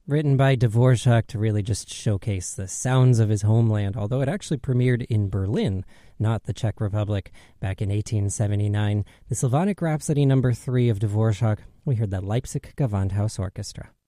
Written by Dvorak to really just showcase the sounds of his homeland, although it actually premiered in Berlin, not the Czech Republic, back in 1879. The Slavonic Rhapsody No. 3 of Dvorak, we heard the Leipzig Gewandhaus Orchestra.